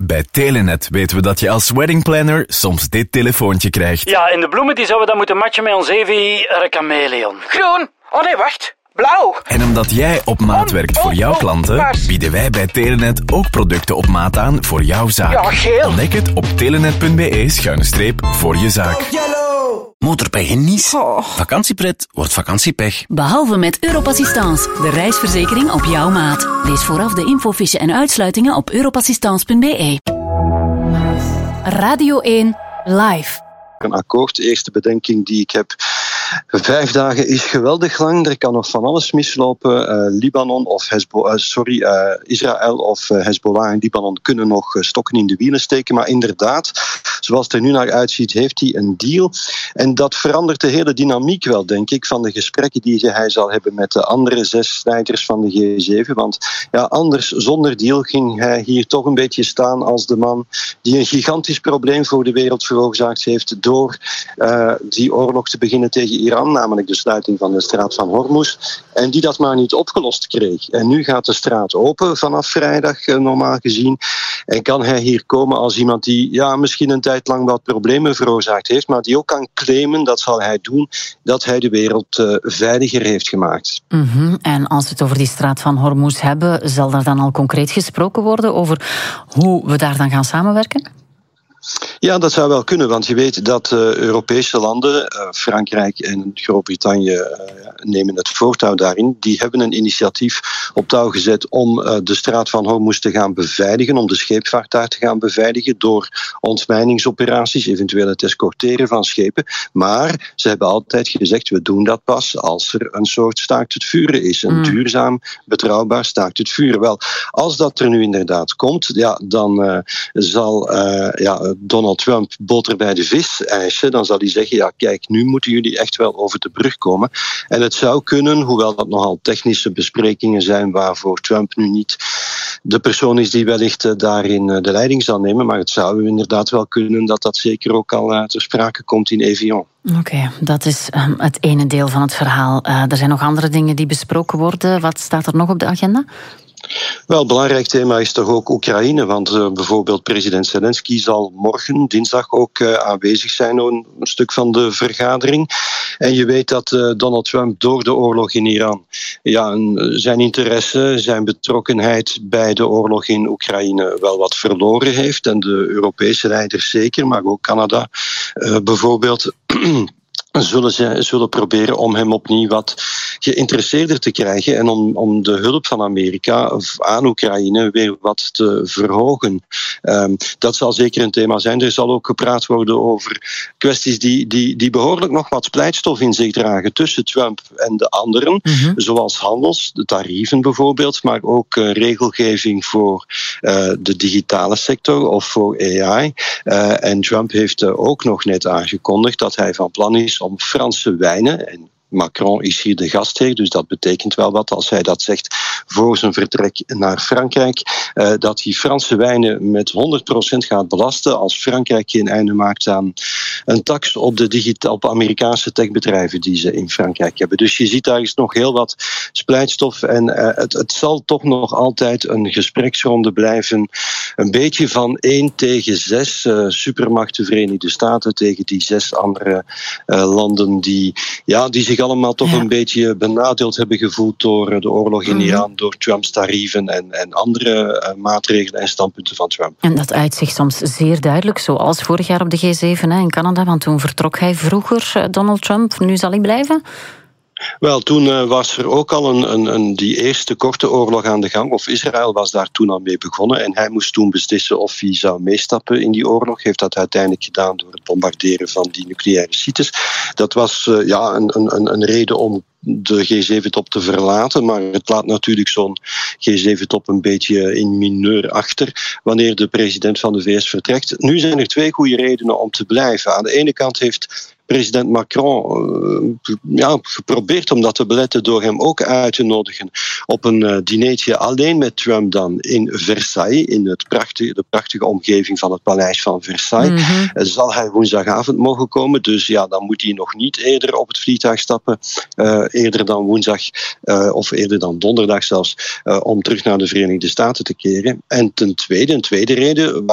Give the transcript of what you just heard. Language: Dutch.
Bij Telenet weten we dat je als weddingplanner soms dit telefoontje krijgt. Ja, en de bloemen die zouden dan moeten matchen met ons Evi chameleon. Groen. Oh nee, wacht. Blauw. En omdat jij op maat werkt voor jouw klanten, bieden wij bij Telenet ook producten op maat aan voor jouw zaak. Ja, geel. Ontdek het op telenet.be/voor je zaak. Motorpech en Nice. Oh. Vakantiepret wordt vakantiepech. Behalve met Europassistance, de reisverzekering op jouw maat. Lees vooraf de infofiche en uitsluitingen op europassistance.be. Radio 1 Live. Een akkoord, de eerste bedenking die ik heb. 5 dagen is geweldig lang. Er kan nog van alles mislopen. Libanon of Israël of Hezbollah en Libanon kunnen nog stokken in de wielen steken. Maar inderdaad, zoals het er nu naar uitziet, heeft hij een deal. En dat verandert de hele dynamiek wel, denk ik, van de gesprekken die hij zal hebben met de andere 6 leiders van de G7. Want ja, anders, zonder deal, ging hij hier toch een beetje staan als de man die een gigantisch probleem voor de wereld veroorzaakt heeft door die oorlog te beginnen tegen Iran, namelijk de sluiting van de straat van Hormuz, en die dat maar niet opgelost kreeg. En nu gaat de straat open vanaf vrijdag, normaal gezien, en kan hij hier komen als iemand die misschien een tijd lang wat problemen veroorzaakt heeft, maar die ook kan claimen, dat zal hij doen, dat hij de wereld veiliger heeft gemaakt. Mm-hmm. En als we het over die straat van Hormuz hebben, zal daar dan al concreet gesproken worden over hoe we daar dan gaan samenwerken? Ja, dat zou wel kunnen, want je weet dat Europese landen, Frankrijk en Groot-Brittannië nemen het voortouw daarin. Die hebben een initiatief op touw gezet om de straat van Hormuz te gaan beveiligen, om de scheepvaart daar te gaan beveiligen door ontmijningsoperaties, eventueel het escorteren van schepen. Maar ze hebben altijd gezegd, we doen dat pas als er een soort staakt het vuren is. Een duurzaam, betrouwbaar staakt het vuren. Wel, als dat er nu inderdaad komt, dan zal Donald Trump boter bij de vis eisen, dan zal hij zeggen, kijk, nu moeten jullie echt wel over de brug komen. En het zou kunnen, hoewel dat nogal technische besprekingen zijn waarvoor Trump nu niet de persoon is die wellicht daarin de leiding zal nemen, maar het zou inderdaad wel kunnen dat dat zeker ook al ter sprake komt in Evian. Oké, dat is het ene deel van het verhaal. Er zijn nog andere dingen die besproken worden. Wat staat er nog op de agenda? Wel, een belangrijk thema is toch ook Oekraïne, want bijvoorbeeld president Zelensky zal morgen, dinsdag, ook aanwezig zijn, een stuk van de vergadering. En je weet dat Donald Trump door de oorlog in Iran zijn interesse, zijn betrokkenheid bij de oorlog in Oekraïne wel wat verloren heeft. En de Europese leiders zeker, maar ook Canada bijvoorbeeld zullen proberen om hem opnieuw wat geïnteresseerder te krijgen en om de hulp van Amerika aan Oekraïne weer wat te verhogen. Dat zal zeker een thema zijn. Er zal ook gepraat worden over kwesties die behoorlijk nog wat splijtstof in zich dragen tussen Trump en de anderen, zoals handels, de tarieven bijvoorbeeld, maar ook regelgeving voor de digitale sector of voor AI. En Trump heeft ook nog net aangekondigd dat hij van plan is om Franse wijnen, en Macron is hier de gastheer, dus dat betekent wel wat als hij dat zegt voor zijn vertrek naar Frankrijk, dat hij Franse wijnen met 100% gaat belasten als Frankrijk geen einde maakt aan een tax op Amerikaanse techbedrijven die ze in Frankrijk hebben. Dus je ziet daar is nog heel wat splijtstof en het zal toch nog altijd een gespreksronde blijven, een beetje van 1 tegen 6 supermachten Verenigde Staten tegen die 6 andere landen die zich allemaal toch een beetje benadeeld hebben gevoeld door de oorlog in Iran, door Trumps tarieven en andere maatregelen en standpunten van Trump. En dat uit zich soms zeer duidelijk, zoals vorig jaar op de G7 in Canada, want toen vertrok hij vroeger, Donald Trump. Nu zal hij blijven? Wel, toen was er ook al die eerste korte oorlog aan de gang, of Israël was daar toen al mee begonnen en hij moest toen beslissen of hij zou meestappen in die oorlog. Heeft dat uiteindelijk gedaan door het bombarderen van die nucleaire sites. Dat was een reden om de G7-top te verlaten, maar het laat natuurlijk zo'n G7-top een beetje in mineur achter wanneer de president van de VS vertrekt. Nu zijn er 2 goede redenen om te blijven. Aan de ene kant heeft president Macron geprobeerd om dat te beletten door hem ook uit te nodigen op een dinertje alleen met Trump dan in Versailles, in de prachtige omgeving van het paleis van Versailles. Zal hij woensdagavond mogen komen, dus dan moet hij nog niet eerder op het vliegtuig stappen, eerder dan woensdag of eerder dan donderdag zelfs, om terug naar de Verenigde Staten te keren. En een tweede reden